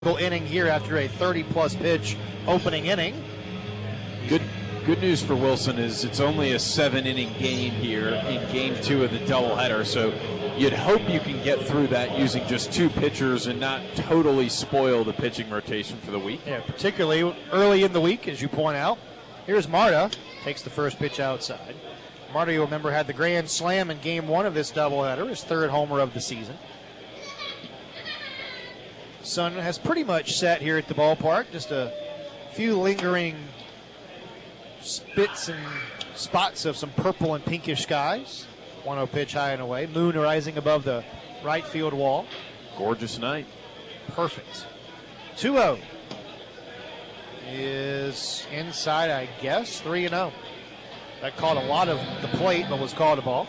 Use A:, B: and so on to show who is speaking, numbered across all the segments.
A: inning here after a 30-plus pitch opening inning.
B: Good news for Wilson is it's only a 7-inning game here in Game 2 of the doubleheader, so you'd hope you can get through that using just 2 pitchers and not totally spoil the pitching rotation for the week.
A: Yeah, particularly early in the week, as you point out. Here's Marta, takes the first pitch outside. Marta, you'll remember, had the grand slam in Game 1 of this doubleheader, his 3rd homer of the season. Sun has pretty much set here at the ballpark. Just a few lingering spits and spots of some purple and pinkish skies. 1-0 pitch high and away. Moon rising above the right field wall.
B: Gorgeous night.
A: Perfect. 2-0 is inside, I guess. 3-0. That caught a lot of the plate, but was called a ball.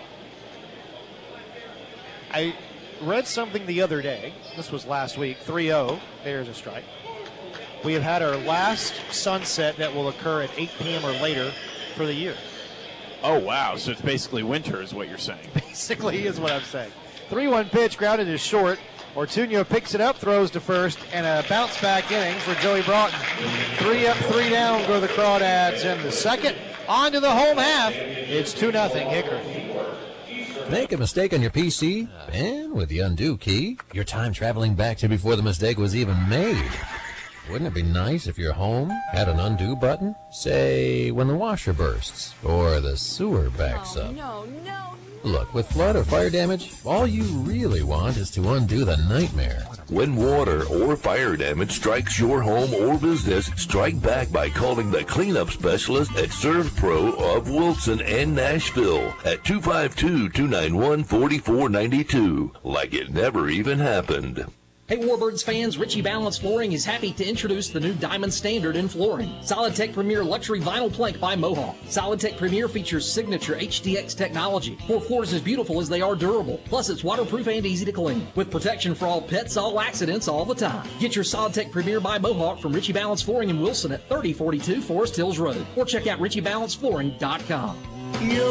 A: I read something the other day. This was last week. 3-0. There's a strike. We have had our last sunset that will occur at 8 p.m. or later for the year.
B: Oh, wow. So it's basically winter is what you're saying.
A: Basically is what I'm saying. 3-1 pitch, grounded is short. Ortuño picks it up, throws to first, and a bounce-back inning for Joey Broughton. 3 up, 3 down go the Crawdads in the second. On to the home half. It's 2-0 Hickory.
C: Make a mistake on your PC, and with the undo key, your time traveling back to before the mistake was even made. Wouldn't it be nice if your home had an undo button? Say, when the washer bursts, or the sewer backs up.
D: No.
C: Look, with flood or fire damage, all you really want is to undo the nightmare.
E: When water or fire damage strikes your home or business, strike back by calling the cleanup specialist at ServPro of Wilson and Nashville at 252-291-4492, like it never even happened.
F: Hey Warbirds fans, Ritchie Balance Flooring is happy to introduce the new Diamond Standard in flooring. SolidTech Premier Luxury Vinyl Plank by Mohawk. SolidTech Premier features signature HDX technology. 4 floors as beautiful as they are durable. Plus it's waterproof and easy to clean. With protection for all pets, all accidents, all the time. Get your SolidTech Premier by Mohawk from Ritchie Balance Flooring in Wilson at 3042 Forest Hills Road. Or check out RitchieBalanceFlooring.com.